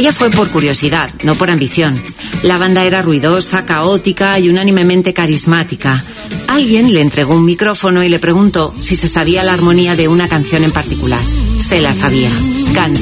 Ella fue por curiosidad, no por ambición. La banda era ruidosa, caótica y unánimemente carismática. Alguien le entregó un micrófono y le preguntó si se sabía la armonía de una canción en particular. Se la sabía. Cantaba.